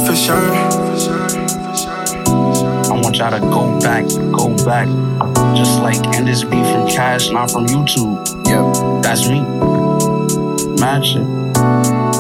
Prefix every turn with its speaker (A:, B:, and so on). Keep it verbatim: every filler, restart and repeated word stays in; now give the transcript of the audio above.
A: For sure.
B: I want y'all to go back, go back. Just like end this beat from Cash, not from YouTube.
C: Yep.
B: That's me. Mad shit.